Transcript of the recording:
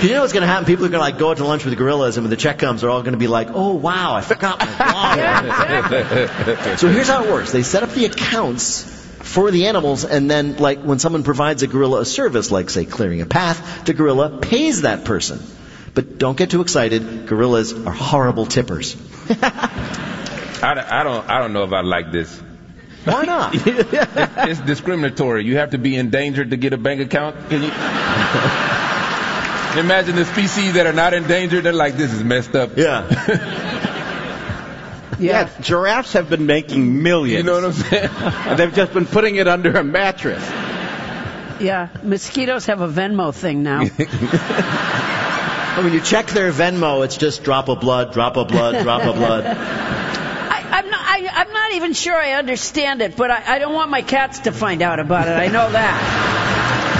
Because you know what's going to happen? People are going to like go out to lunch with gorillas, and when the check comes, they're all going to be like, "Oh wow, I forgot my wallet." So here's how it works: they set up the accounts for the animals, and then like when someone provides a gorilla a service, like say clearing a path, the gorilla pays that person. But don't get too excited. Gorillas are horrible tippers. I don't know if I like this. Why not? It's discriminatory. You have to be endangered to get a bank account. Can you imagine the species that are not endangered? They're like, this is messed up. Yeah. Yeah, giraffes have been making millions. You know what I'm saying? And they've just been putting it under a mattress. Yeah, mosquitoes have a Venmo thing now. When you check their Venmo, it's just drop of blood, drop of blood, drop of blood. I'm not even sure I understand it, but I don't want my cats to find out about it. I know that.